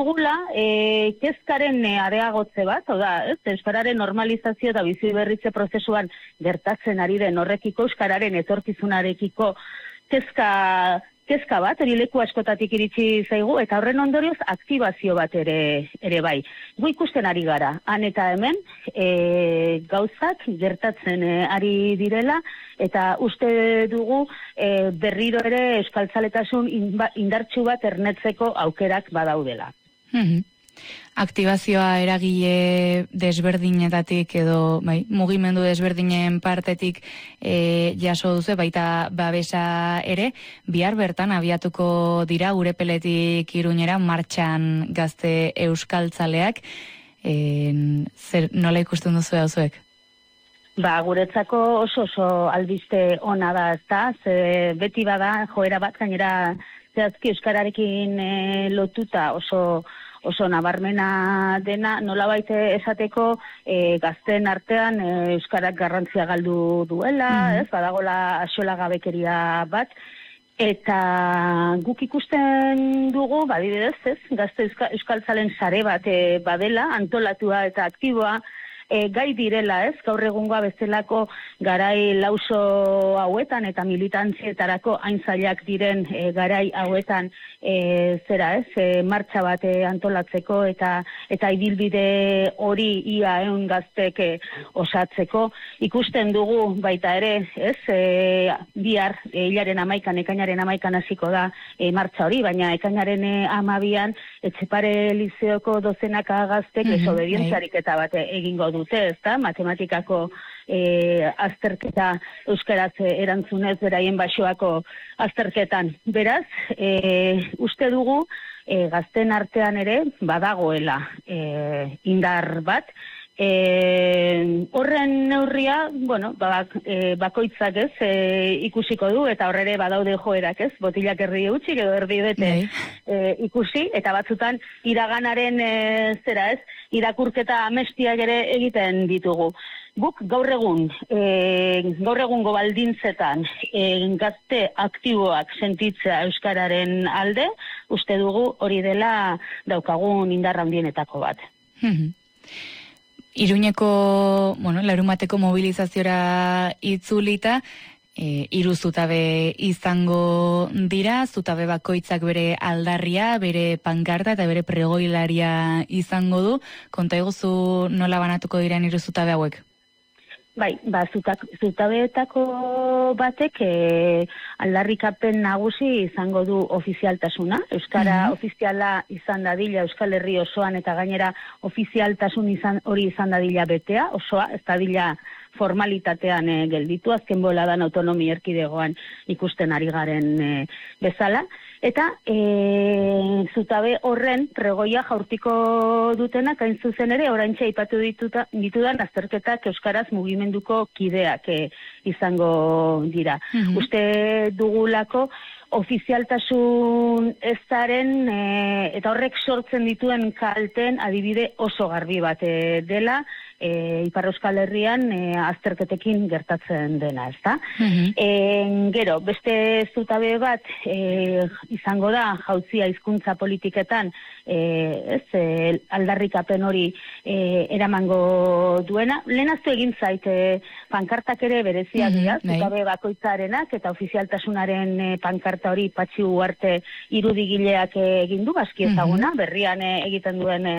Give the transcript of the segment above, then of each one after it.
dugula kezkaren areagotze bat, euskararen normalizazio eta bizi berritze prozesuan gertatzen ari den horrekiko, euskararen etorkizunarekiko kezka bat, hori leku askotatik iritsi zaigu, eta horren ondorioz aktibazio bat ere bai. Gu ikusten ari gara, han eta hemen, gauzak gertatzen ari direla, eta uste dugu berriro ere euskaltzaletasun indartsu bat ernetzeko aukerak badaudela. Aktibazioa eragile desberdinetatik edo mugimendu desberdinen partetik jaso duzu, baita babesa ere, bihar bertan abiatuko dira Urepeletik Iruñera martxan gazte euskaltzaleak, nola ikusten duzu hauzuek? Guretzako oso albiste ona da, ezta? Beti bada joera bat gainera zehazki euskararekin lotuta oso nabarmena dena, nolabait esateko gazten artean euskarak garrantzia galdu duela, badagola axolagabekeria bat, eta guk ikusten dugu, adibidez, gazte euskaltzalen sare bat badela, antolatua eta aktiboa, gai direla, gaur egungoa bezalako garai lauso hauetan eta militantzietarako hain zailak diren garai hauetan martxa bat antolatzeko eta ibilbide hori ia 100 gaztek osatzeko. Ikusten dugu baita ere, bihar hilaren 11, ekainaren 11 hasiko da martxa hori, baina ekainaren 12an Etxepare Lizeoko dozenaka gaztek desobedientziarik eta bat egingo dute, ezta? Matematikako azterketa euskaraz erantzunez beraien baxoako azterketan. Beraz, uste dugu gazten artean ere badagoela indar bat. Horren neurria, bakoitzak ikusiko du, eta horrere badaude joerak botilak erdi utxik edo erdi bete ikusi, eta batzutan iraganaren irakurketa amestiak ere egiten ditugu. Guk gaur egungo baldintzetan gazte aktiboak sentitzea euskararen alde, uste dugu hori dela daukagun indar handienetako bat. Iruñeko, larumateko mobilizaziora itzulita, 3 zutabe izango dira, zutabe bakoitzak bere aldarria, bere pankarta eta bere pregoilaria izango du. Konta eguzu nola banatuko diren 3 zutabe hauek? Bai, zutabeetako batek aldarrikapen nagusi izango du ofizialtasuna. Euskara ofiziala izan dadila Euskal Herri osoan eta gainera ofizialtasun hori izan dadila betea, osoa, ez dadila formalitatean gelditu, azken boladan autonomi erkidegoan ikusten ari garen bezala. Eta zutabe horren pregoia jaurtiko dutenak hain zuzen ere, oraintxe aipatu ditudan azterketak euskaraz mugimenduko kideak izango dira. Uste dugulako ofizialtasun ezaren eta horrek sortzen dituen kalten adibide oso garbi bat dela, Ipar Euskal Herrian azterketekin gertatzen dena, ezta? Gero, beste zutabe bat izango da jautzia hizkuntza politiketan aldarrikapen hori eramango duena. Lehenaztu egin zait pankartak ere bereziak dira, zutabe bakoitzarenak eta ofizialtasunaren pankarta hori Patxi Ugarte irudigileak egin du, aski ezaguna, berrian egiten duen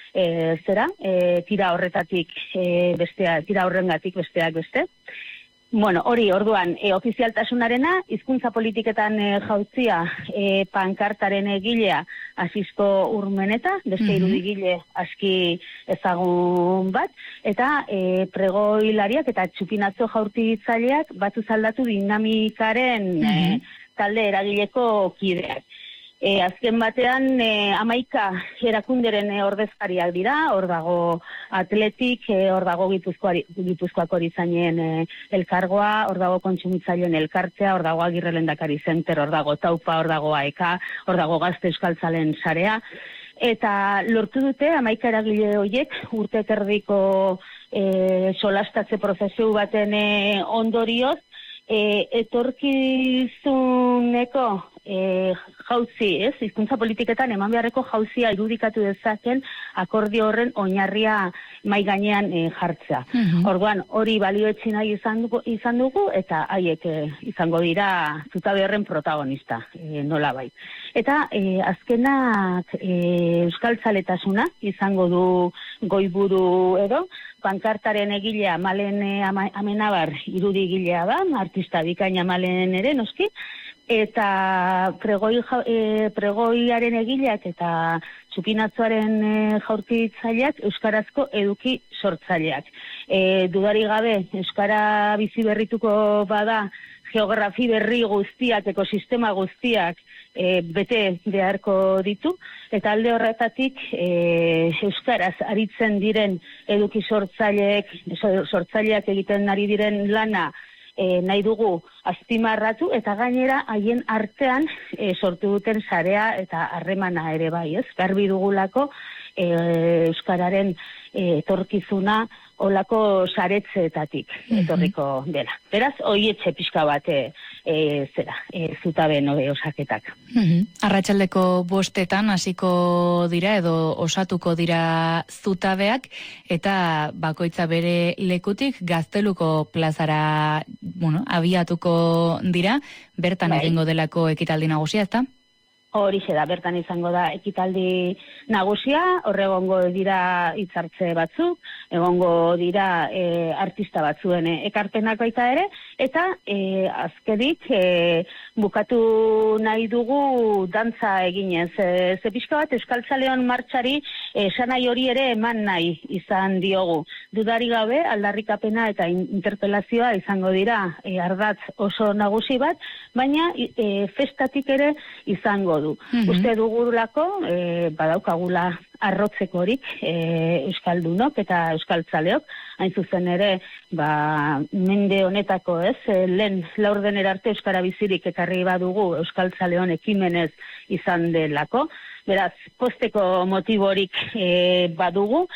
tira horretatik tira horrengatik besteak beste. Hori, orduan, ofizialtasunarena, hizkuntza politiketan jautzia pankartaren egilea Asisko Urmeneta, beste irudigile aski ezagun bat, eta pregoilariak eta txupinatzo jaurtitzaileak batuz aldatu dinamikaren talde eragileko kideak. Azken batean 11 erakunderen ordezkariak dira, hor dago Atletik, hor dago Gipuzkoako Erizainen elkargoa, hor dago Kontsumitzaileen elkartea, hor dago Agirre Lehendakari Center, hor dago Taupa, hor dago AEK, hor dago Gazte Euskaltzalen sarea, eta lortu dute 11 eragile horiek urte terdiko solastatze prozesu baten ondorioz, etorkizuneko jauzi, ez? Hizkuntza politiketan eman beharreko jauzia irudikatu dezaken akordio horren oinarria mai gainean jartzea. Orduan, hori balioetsi nahi izan dugu eta haiek izango dira zutabe horren protagonista, nolabait. Eta azkenak euskaltzaletasuna izango du goiburu edo, pankartaren egilea Malen Amenabar irudi-gilea da, artista bikaina Malen ere noski, eta pregoiaren egileak eta txupinatzoaren jaurtitzaileak euskarazko eduki sortzaileak. Dudari gabe, euskara bizi berrituko bada, geografi berri guztiak, ekosistema guztiak bete beharko ditu, eta alde horretatik euskaraz aritzen diren eduki sortzaileak egiten ari diren lana nahi dugu azpimarratu, eta gainera haien artean sortu duten sarea eta harremana ere bai, ez? Garbi dugulako euskararen etorkizuna olako saretzeetatik etorriko dela. Beraz, hoietxe pixka bat zutabe nobe osaketak. Arratsaldeko 5 hasiko dira edo osatuko dira zutabeak, eta bakoitza bere lekutik Gazteluko plazara abiatuko dira, bertan egingo delako ekitaldi nagusia, ezta? Horixe da, bertan izango da ekitaldi nagusia, horregongo dira hitzartze batzuk, egongo dira artista batzuen ekarpenak baita ere, eta azkenik bukatu nahi dugu dantza eginez. Ze pixka bat Euskaltzaleon martxari esanai hori ere eman nahi izan diogu. Dudari gabe, aldarrikapena eta interpelazioa izango dira ardatz oso nagusi bat, baina festatik ere izango du. Uste dugulako, badaukagula arrotzekorik euskaldunok eta euskaltzaleok, hain zuzen ere, mende honetako lehen laurdenera arte euskara bizirik ekarri badugu euskaltzaleon ekimenez izan delako, beraz, posteko motiborik badugu,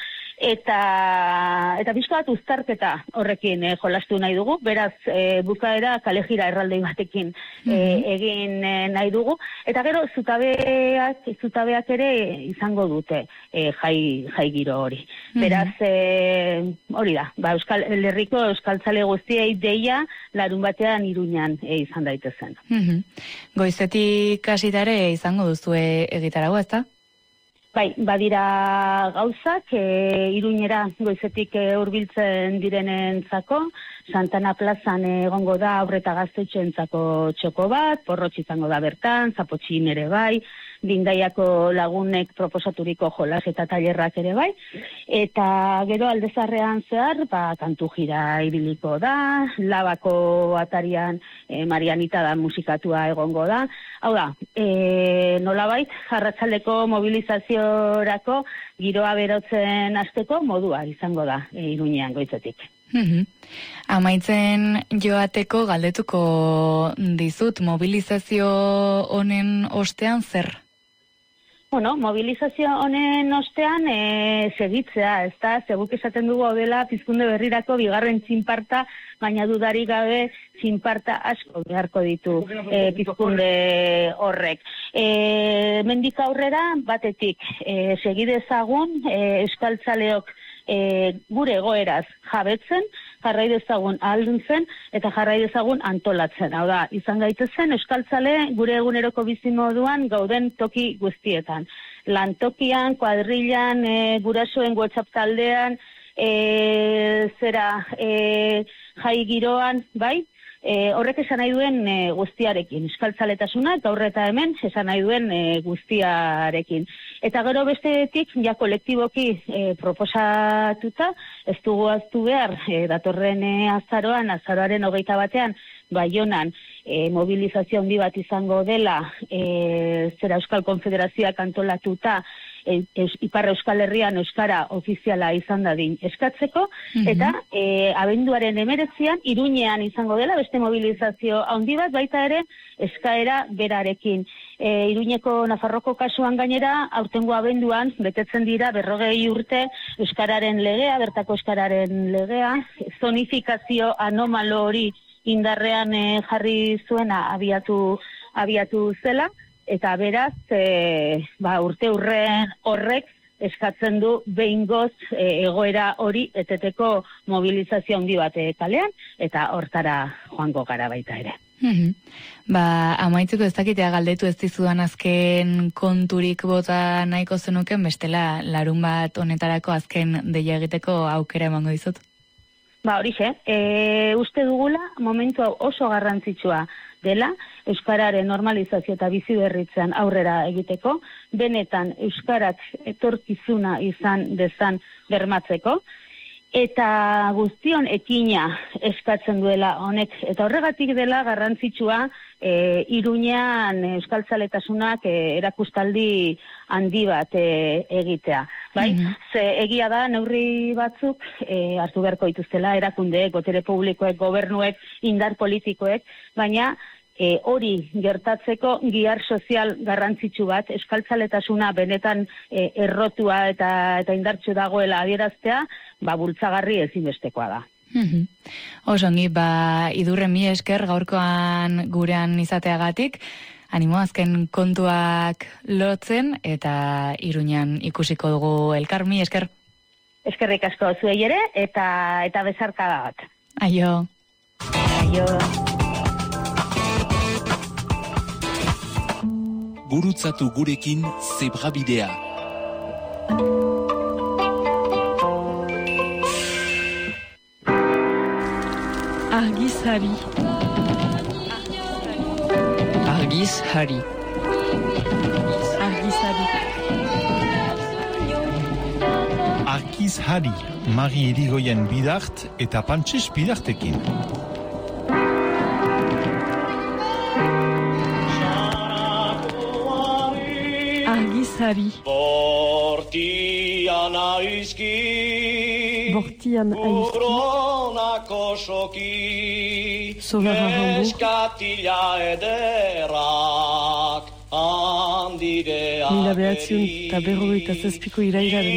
eta pixka bat uztarketa horrekin jolastu nahi dugu, beraz bukaera kalejira erraldei batekin egin nahi dugu, eta gero zutabeak ere izango dute jai giro hori. Beraz, hori da, Euskal Herriko euskaltzale guztiei deia larun batean Iruñan izan daitezen. Goizetik hasitare izango duzue egitaragua, ezta? Bai, badira gauzak, Iruñera goizetik hurbiltzen direnentzako, Santana plazan egongo da aurreta gaztetxoentzako txoko bat, porrotx izango da bertan, zapotxin ere bai, Bindaiako lagunek proposaturiko jolas eta tailerrak ere bai, eta gero Aldezarrean zehar, kantu jira ibiliko da, Labako atarian Marianita da musikatua egongo da, hau da, nolabait, arratsaldeko mobilizaziorako giroa berotzen hasteko modua izango da Iruñean goizetik. Amaitzen joateko galdetuko dizut, mobilizazio honen ostean zer? Bueno, mobilizazio honen ostean segitzea, ez da, zeguk esaten dugu hau dela Pizkunde Berrirako bigarren txinparta, baina dudari gabe txinparta asko beharko ditu Pizkunde horrek. Mendik aurrera batetik segidezagun euskaltzaleok gure egoeraz jabetzen, jarrai dezagun ahalduntzen eta jarrai dezagun antolatzen. Hau da, izan gaitezen euskaltzale gure eguneroko bizimoduan gauden toki guztietan. Lantokian, kuadrillan, gurasoen WhatsApp taldean, jai giroan, bai? Horrek esan nahi duen guztiarekin, euskaltzaletasuna eta horreta hemen esan nahi duen guztiarekin. Eta gero bestetik, ja kolektiboki proposatuta, ez dugu aztu behar, datorren azaroaren 21 Baionan mobilizazio handi bat izango dela, Euskal Konfederazioak antolatuta, Ipar Euskal Herrian euskara ofiziala izan dadin eskatzeko, eta abenduaren 19an Iruñean izango dela beste mobilizazio handi bat, baita ere eskaera berarekin. Iruñeko Nafarroko kasuan gainera, aurtengo abenduan betetzen dira 40 urte euskararen legea, bertako euskararen legea, zonifikazio anomalo hori indarrean jarri zuena abiatu zela, eta beraz, urte urren horrek eskatzen du behingoz egoera hori eteteko mobilizazio handi bat kalean, eta hortara joango gara baita ere. Amaitzeko ez dakitea galdetu ez dizudan azken konturik bota nahiko zenuken, bestela larun bat honetarako azken deia egiteko aukera emango dizut. Horixe, uste dugula momentu hau oso garrantzitsua dela, euskararen normalizazio eta bizi berritzean aurrera egiteko, benetan euskarak etorkizuna izan dezan bermatzeko, eta guztion ekina eskatzen duela honek, eta horregatik dela garrantzitsua Iruñean euskaltzaletasunak erakustaldi handi bat egitea. Bai? Ze egia da neurri batzuk hartu beharko dituztela erakundeek, botere publikoek, gobernuek, indar politikoek, baina hori gertatzeko gihar sozial garrantzitsu bat, euskaltzaletasuna benetan errotua eta indartsu dagoela adieraztea, bultzagarri ezinbestekoa da. Osongi, Idurre mi esker gaurkoan gurean izateagatik, animo azken kontuak lotzen eta Iruñan ikusiko dugu elkar, mi esker. Eskerrik asko zuei ere eta bezarkada bat. Aio. Aio. Gurutzatu gurekin Zebrabidea. Argizari. Argizari. Argizari. Argizari, Mari Irigoyen bidart eta Pantxez bidartekin. Argizari. Bortian aizki. Urronako soki. Eskatila ederrak. Handideak. 1957 irailaren